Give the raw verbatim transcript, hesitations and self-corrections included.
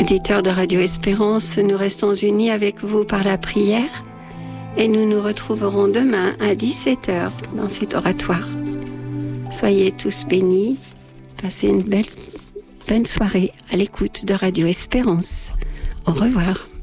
Auditeurs de Radio Espérance, nous restons unis avec vous par la prière et nous nous retrouverons demain à dix-sept heures dans cet oratoire. Soyez tous bénis, passez une belle, belle soirée à l'écoute de Radio Espérance. Au revoir.